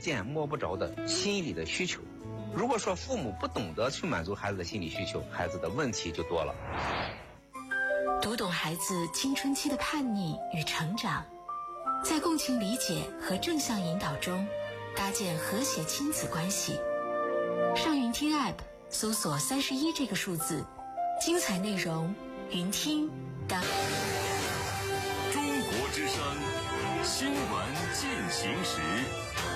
见摸不着的心理的需求。如果说父母不懂得去满足孩子的心理需求，孩子的问题就多了。 读懂孩子青春期的叛逆与成长，在共情理解和正向引导中搭建和谐亲子关系。上云听 App 搜索31这个数字，精彩内容云听当。 中国之声新闻进行时。